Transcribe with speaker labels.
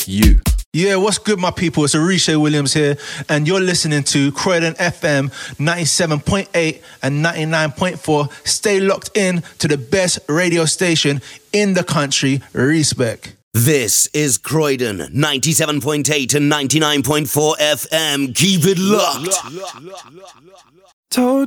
Speaker 1: you.
Speaker 2: Yeah, what's good, my people? It's Arisha Williams here, and you're listening to Croydon FM 97.8 and 99.4. Stay locked in to the best radio station in the country. Respect.
Speaker 3: This is Croydon 97.8 and 99.4 FM. Keep it locked.
Speaker 4: Told